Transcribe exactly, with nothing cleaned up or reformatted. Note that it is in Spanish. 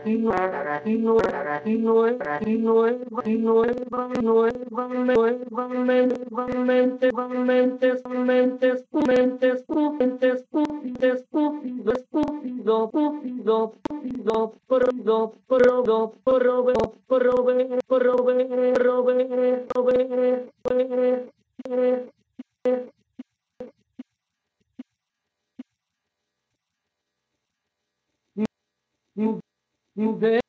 y no y no y no y no y no nuevamente nuevamente nuevamente mente mente mente estúpido estúpido estúpido estúpido estúpido prodo prodo probe probe probe probe probe probe